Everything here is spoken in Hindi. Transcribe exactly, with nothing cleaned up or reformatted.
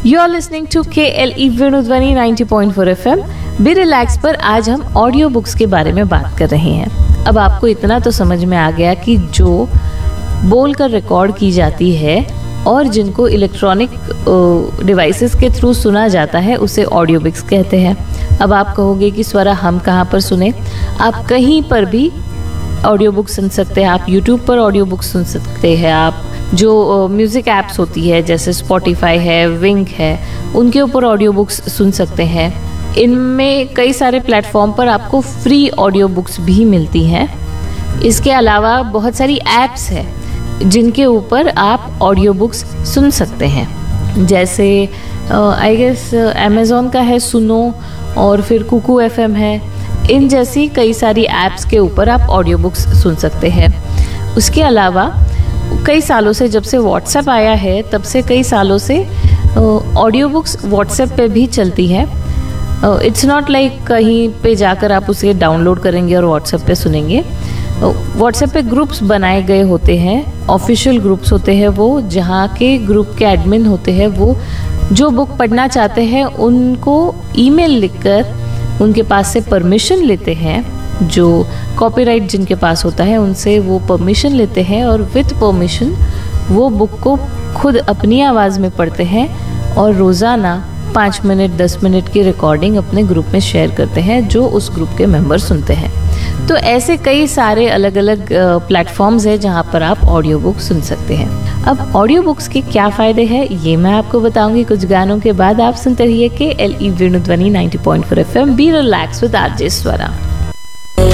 यू आर लिसनिंग टू के L E वेणुध्वनि ninety point four F M. Be relax पर आज हम ऑडियो बुक्स के बारे में बात कर रहे हैं। अब आपको इतना तो समझ में आ गया कि जो बोलकर रिकॉर्ड की जाती है और जिनको इलेक्ट्रॉनिक डिवाइसेस के थ्रू सुना जाता है उसे ऑडियो बुक्स कहते हैं। अब आप कहोगे कि स्वरा हम कहाँ पर सुने? आप कहीं पर भी ऑडियो बुक सुन सकते हैं। आप यूट्यूब पर ऑडियो बुक सुन सकते हैं। आप जो म्यूज़िक ऐप्स होती है जैसे स्पॉटिफाई है, विंक है, उनके ऊपर ऑडियो बुक्स सुन सकते हैं। इनमें कई सारे प्लेटफॉर्म पर आपको फ्री ऑडियो बुक्स भी मिलती हैं। इसके अलावा बहुत सारी ऐप्स हैं जिनके ऊपर आप ऑडियो बुक्स सुन सकते हैं। जैसे आई गेस अमेज़ॉन का है सुनो, और फिर कुकू एफ एम है। इन जैसी कई सारी ऐप्स के ऊपर आप ऑडियो बुक्स सुन सकते हैं। उसके अलावा कई सालों से, जब से व्हाट्सएप आया है तब से कई सालों से ऑडियो बुक्स व्हाट्सएप पे भी चलती है। इट्स नॉट लाइक कहीं पे जाकर आप उसे डाउनलोड करेंगे और व्हाट्सएप पे सुनेंगे। व्हाट्सएप पे ग्रुप्स बनाए गए होते हैं, ऑफिशियल ग्रुप्स होते हैं वो, जहाँ के ग्रुप के एडमिन होते हैं वो जो बुक पढ़ना चाहते हैं उनको ईमेल लिखकर उनके पास से परमिशन लेते हैं। जो कॉपीराइट जिनके पास होता है उनसे वो परमिशन लेते हैं और विद परमिशन वो बुक को खुद अपनी आवाज़ में पढ़ते हैं और रोज़ाना पाँच मिनट दस मिनट की रिकॉर्डिंग अपने ग्रुप में शेयर करते हैं जो उस ग्रुप के मेंबर सुनते हैं। तो ऐसे कई सारे अलग अलग प्लेटफॉर्म्स हैं जहाँ पर आप ऑडियो बुक सुन सकते हैं। अब ऑडियो बुक्स के क्या फ़ायदे हैं ये मैं आपको बताऊंगी कुछ गानों के बाद। आप सुनते रहिए के L E वेणुध्वनि ninety point four F M. Be relax with RJ Swara.